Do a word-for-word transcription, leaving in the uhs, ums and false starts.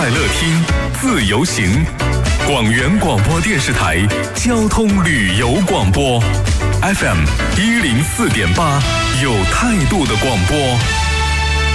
快乐听，自由行。广元广播电视台交通旅游广播 ，F M 一零四点八，有态度的广播。